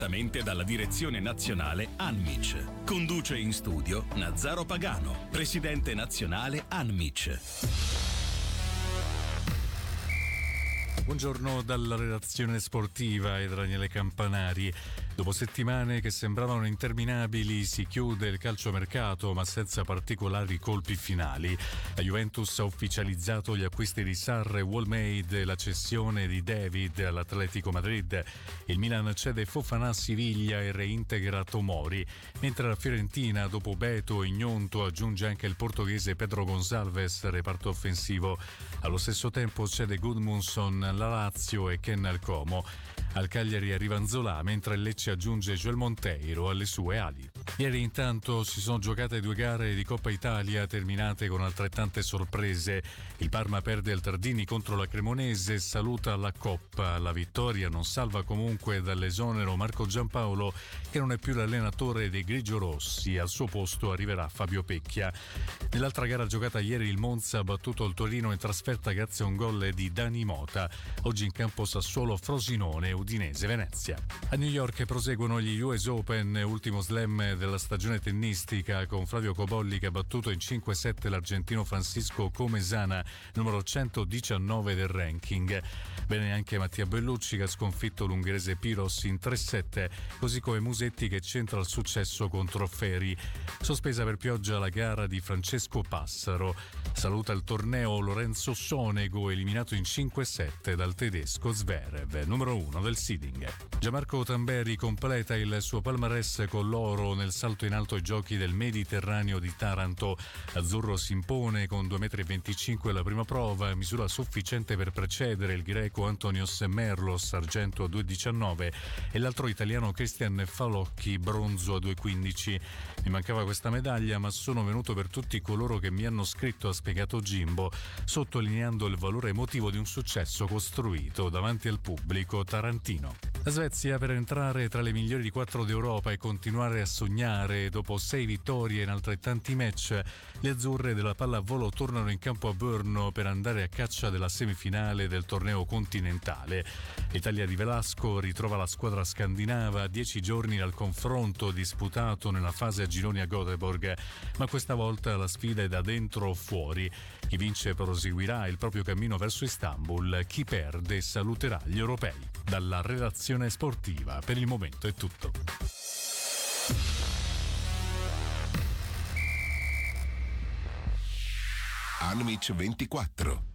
direttamente dalla direzione nazionale ANMIC. Conduce in studio Nazzaro Pagano, presidente nazionale ANMIC. Buongiorno dalla redazione sportiva e da Daniele Campanari. Dopo settimane che sembravano interminabili si chiude il calciomercato ma senza particolari colpi finali. La Juventus ha ufficializzato gli acquisti di Sarr e Wallmade e la cessione di David all'Atletico Madrid. Il Milan cede Fofana a Siviglia e reintegra Tomori, mentre la Fiorentina dopo Beto e Gnonto aggiunge anche il portoghese Pedro Gonçalves, reparto offensivo. Allo stesso tempo cede Gudmundsson alla Lazio e Ken al Como. Al Cagliari arriva Nzola, mentre il Lecce aggiunge Joel Monteiro alle sue ali. Ieri intanto si sono giocate 2 gare di Coppa Italia terminate con altrettante sorprese. Il Parma perde al Tardini contro la Cremonese e saluta la Coppa. La vittoria non salva comunque dall'esonero Marco Giampaolo, che non è più l'allenatore dei grigiorossi. Al suo posto arriverà Fabio Pecchia. Nell'altra gara giocata ieri il Monza ha battuto il Torino in trasferta grazie a un gol di Dani Mota. Oggi in campo Sassuolo, Frosinone, Udinese, Venezia. A New York proseguono gli US Open, ultimo slam della stagione tennistica, con Flavio Cobolli che ha battuto in 5-7 l'argentino Francisco Comesana, numero 119 del ranking. Bene anche Mattia Bellucci che ha sconfitto l'ungherese Piros in 3-7, così come Musetti che centra il successo contro Feri. Sospesa per pioggia la gara di Francesco Passaro. Saluta il torneo Lorenzo Sonego, eliminato in 5-7 dal tedesco Zverev, numero 1 del seeding. Gianmarco Tamberi completa il suo palmarès con l'oro nel salto in alto ai giochi del Mediterraneo di Taranto. Azzurro si impone con 2,25 m alla prima prova, misura sufficiente per precedere il greco Antonios Merlos, argento a 2,19, e l'altro italiano Cristian Falocchi, bronzo a 2,15. Mi mancava questa medaglia, ma sono venuto per tutti coloro che mi hanno scritto, ha spiegato Jimbo, sottolineando il valore emotivo di un successo costruito davanti al pubblico tarantino. La Svezia per entrare tra le migliori di 4 d'Europa e continuare a sognare. Dopo 6 vittorie in altrettanti match, le azzurre della pallavolo tornano in campo a Brno per andare a caccia della semifinale del torneo continentale. L'Italia di Velasco ritrova la squadra scandinava a 10 giorni dal confronto disputato nella fase a gironi a Göteborg, ma questa volta la sfida è da dentro o fuori. Chi vince proseguirà il proprio cammino verso Istanbul, chi perde saluterà gli europei. Dalla redazione sportiva per il momento è tutto. ANMIC 24